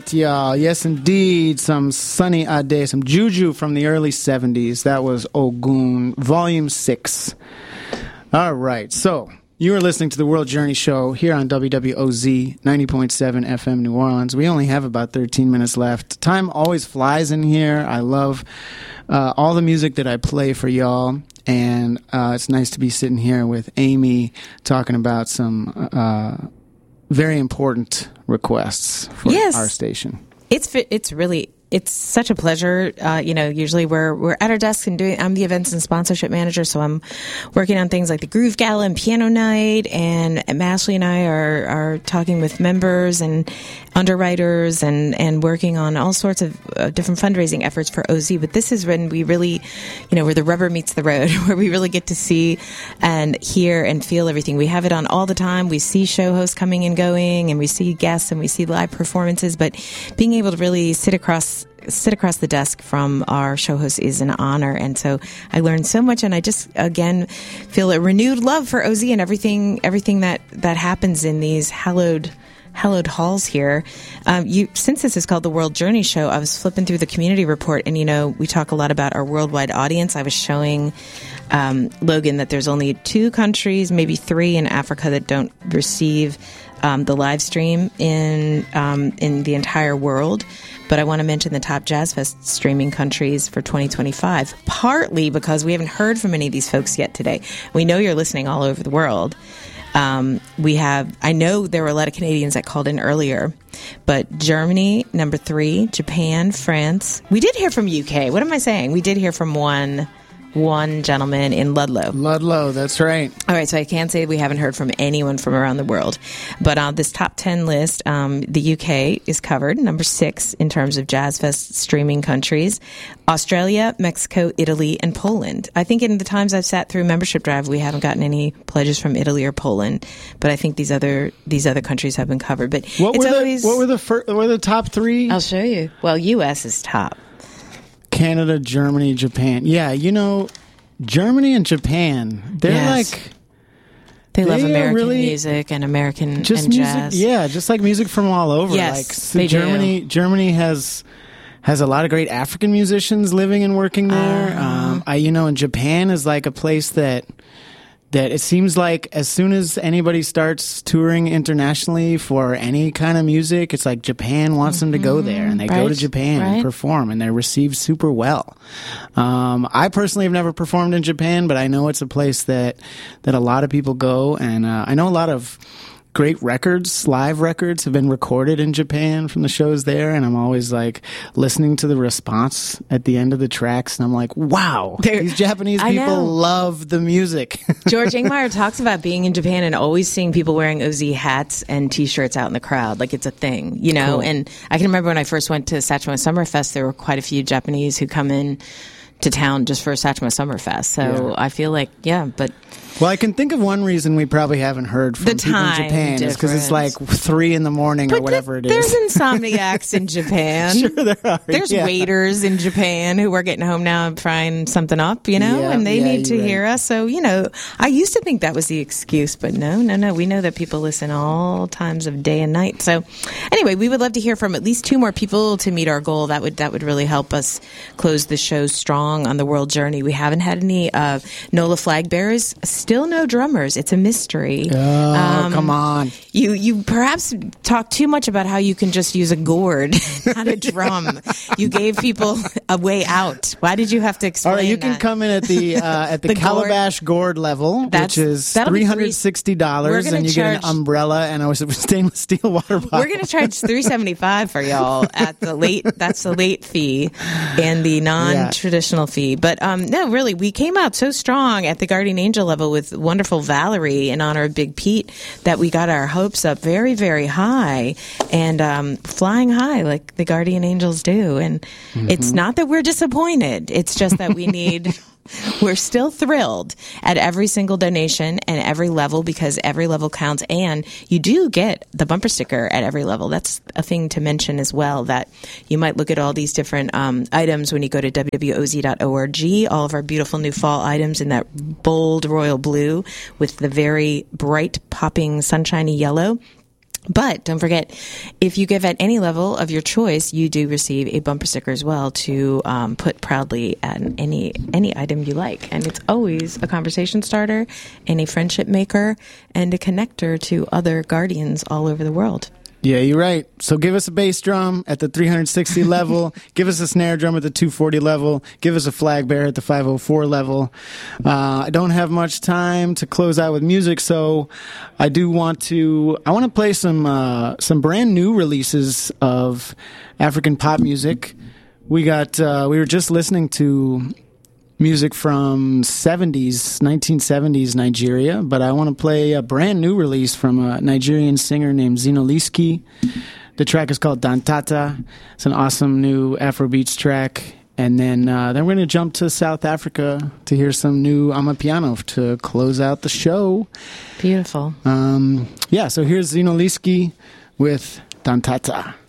right, y'all. Yes, indeed. Some Sunny Ade, some Juju from the early 70s. That was Ogun, Volume 6. All right, so you are listening to the World Journey Show here on WWOZ 90.7 FM New Orleans. We only have about 13 minutes left. Time always flies in here. I love all the music that I play for y'all. And it's nice to be sitting here with Amy talking about some very important requests for our station. It's such a pleasure. Usually we're at our desks and I'm the events and sponsorship manager, so I'm working on things like the Groove Gala and Piano Night, and Mashley and I are talking with members and underwriters and working on all sorts of different fundraising efforts for OZ. But this is when we really, where the rubber meets the road, where we really get to see and hear and feel everything. We have it on all the time. We see show hosts coming and going, and we see guests, and we see live performances. But being able to really sit across the desk from our show host is an honor. And so I learned so much, and I just, again, feel a renewed love for OZ and everything that happens in these hallowed halls here. Since this is called the World Journey Show, I was flipping through the community report, and we talk a lot about our worldwide audience. I was showing Logan that there's only 2 countries, maybe 3 in Africa that don't receive the live stream in the entire world. But I want to mention the top Jazz Fest streaming countries for 2025, partly because we haven't heard from any of these folks yet today. We know you're listening all over the world. I know there were a lot of Canadians that called in earlier, but Germany, number 3, Japan, France. We did hear from UK. What am I saying? We did hear from one gentleman in Ludlow. Ludlow, that's right. All right, so I can't say we haven't heard from anyone from around the world. But on this top 10 list, the UK is covered, number 6 in terms of Jazz Fest streaming countries. Australia, Mexico, Italy, and Poland. I think in the times I've sat through Membership Drive, we haven't gotten any pledges from Italy or Poland. But I think these other countries have been covered. But what were the top 3? I'll show you. Well, US is top. Canada, Germany, Japan. Yeah, Germany and Japan, they're they love American music and American and jazz. Music, yeah, just like music from all over. Yes, they do. Germany has a lot of great African musicians living and working there. And Japan is like a place that it seems like as soon as anybody starts touring internationally for any kind of music, it's like Japan wants them to go there, and they go to Japan and perform, and they're received super well. I personally have never performed in Japan, but I know it's a place that a lot of people go, and I know a lot of great live records have been recorded in Japan from the shows there, and I'm always listening to the response at the end of the tracks, and I'm like, wow, these Japanese people love the music. George Ingmeyer talks about being in Japan and always seeing people wearing OZ hats and t-shirts out in the crowd, like it's a thing, Cool. And I can remember when I first went to Satchmo Summerfest, there were quite a few Japanese who come in to town just for Satchmo Summerfest, so I feel like, Well, I can think of one reason we probably haven't heard from people in Japan is because it's like 3 a.m. or whatever it is. There's insomniacs in Japan. Sure there are. There's waiters in Japan who are getting home now and frying something up, and they need to hear us. So, I used to think that was the excuse, but no. We know that people listen all times of day and night. So anyway, we would love to hear from at least 2 more people to meet our goal. That would really help us close the show strong on the World Journey. We haven't had any NOLA flag bearers. Still no drummers. It's a mystery. Oh, come on. You perhaps talk too much about how you can just use a gourd, not a drum. You gave people a way out. Why did you have to explain that? All right, you can come in at the Calabash gourd level, which is $360, and you get an umbrella and a stainless steel water bottle. We're going to charge $375 for y'all at the late. That's the late fee and the non-traditional fee. But no, really, we came out so strong at the Guardian Angel level with wonderful Valerie in honor of Big Pete that we got our hopes up very, very high and flying high like the Guardian Angels do. And it's not that we're disappointed. It's just that we need... We're still thrilled at every single donation and every level because every level counts, and you do get the bumper sticker at every level. That's a thing to mention as well, that you might look at all these different items when you go to wwoz.org, all of our beautiful new fall items in that bold royal blue with the very bright popping sunshiny yellow. But don't forget, if you give at any level of your choice, you do receive a bumper sticker as well to put proudly at any item you like. And it's always a conversation starter and a friendship maker and a connector to other guardians all over the world. Yeah, you're right. So give us a bass drum at the 360 level. Give us a snare drum at the 240 level. Give us a flag bearer at the 504 level. I don't have much time to close out with music, so I want to play some brand new releases of African pop music. We were just listening to music from 1970s Nigeria, but I want to play a brand new release from a Nigerian singer named Zinoliski. The track is called Dantata. It's an awesome new Afrobeats track. And then we're going to jump to South Africa to hear some new Amapiano to close out the show. Beautiful. So here's Zinoliski with Dantata.